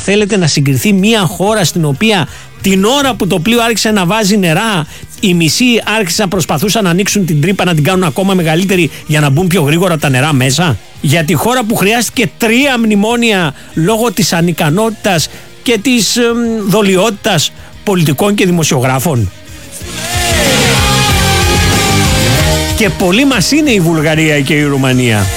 θέλετε να συγκριθεί μια χώρα στην οποία την ώρα που το πλοίο άρχισε να βάζει νερά, οι μισοί άρχισαν να προσπαθούσαν να ανοίξουν την τρύπα, να την κάνουν ακόμα μεγαλύτερη για να μπουν πιο γρήγορα τα νερά μέσα? Για τη χώρα που χρειάστηκε 3 μνημόνια λόγω της ανικανότητας και της δολιότητας πολιτικών και δημοσιογράφων. Και πολύ μας είναι η Βουλγαρία και η Ρουμανία.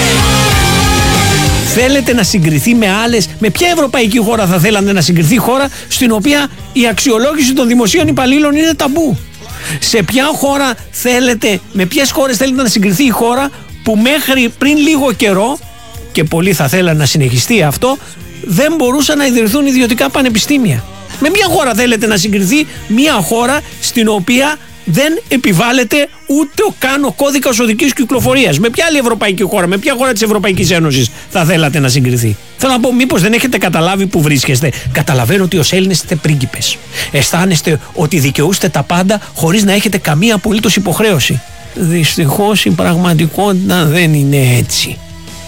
Θέλετε να συγκριθεί με άλλες? Με ποια ευρωπαϊκή χώρα θα θέλατε να συγκριθεί? Χώρα στην οποία η αξιολόγηση των δημοσίων υπαλλήλων είναι ταμπού. Σε ποια χώρα θέλετε, με ποιες χώρες θέλετε να συγκριθεί η χώρα που μέχρι πριν λίγο καιρό, και πολλοί θα θέλανε να συνεχιστεί αυτό, δεν μπορούσαν να ιδρυθούν ιδιωτικά πανεπιστήμια? Με ποια χώρα θέλετε να συγκριθεί μια χώρα στην οποία δεν επιβάλλεται ούτε καν ο κώδικας οδικής κυκλοφορίας? Με ποια άλλη ευρωπαϊκή χώρα, με ποια χώρα της Ευρωπαϊκής Ένωσης θα θέλατε να συγκριθεί? Θέλω να πω, μήπως δεν έχετε καταλάβει που βρίσκεστε? Καταλαβαίνω ότι ως Έλληνες είστε πρίγκιπες. Αισθάνεστε ότι δικαιούστε τα πάντα χωρίς να έχετε καμία απολύτως υποχρέωση. Δυστυχώς η πραγματικότητα δεν είναι έτσι.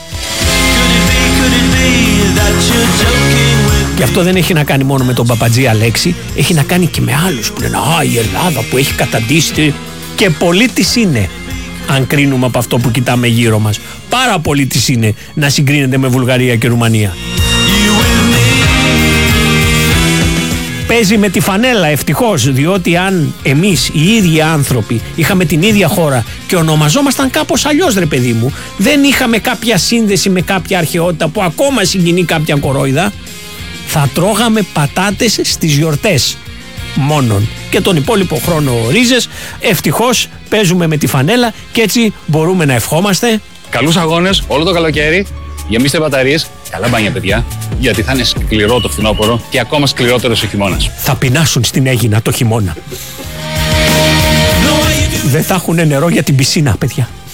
Και αυτό δεν έχει να κάνει μόνο με τον Παπατζή Αλέξη, έχει να κάνει και με άλλους που λένε «Α, η Ελλάδα που έχει καταντήσει». Και πολύ της είναι, αν κρίνουμε από αυτό που κοιτάμε γύρω μας. Πάρα πολύ της είναι να συγκρίνεται με Βουλγαρία και Ρουμανία. Παίζει με τη φανέλα, ευτυχώς, διότι αν εμείς οι ίδιοι άνθρωποι είχαμε την ίδια χώρα και ονομαζόμασταν κάπως αλλιώς, ρε παιδί μου, δεν είχαμε κάποια σύνδεση με κάποια αρχαιότητα που ακόμα συγκινεί κάποια κορόιδα, θα τρώγαμε πατάτες στις γιορτές μόνον και τον υπόλοιπο χρόνο ρίζες. Ευτυχώς παίζουμε με τη φανέλα και έτσι μπορούμε να ευχόμαστε καλούς αγώνες όλο το καλοκαίρι. Γεμίστε μπαταρίες, καλά μπάνια παιδιά, γιατί θα είναι σκληρό το φθινόπωρο και ακόμα σκληρότερος ο χειμώνας. Θα πεινάσουν στην Αίγινα το χειμώνα. Δεν θα έχουν νερό για την πισίνα, παιδιά.